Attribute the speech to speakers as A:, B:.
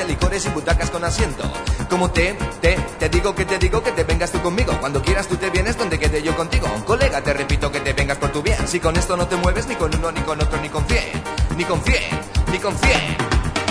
A: de licores y butacas con asiento. Como te digo que te vengas tú conmigo. Cuando quieras tú te vienes donde quede yo contigo. Colega, te repito que te vengas por tu bien. Si con esto no te mueves ni con uno, ni con otro, ni con 100. Ni con 100, ni con 100.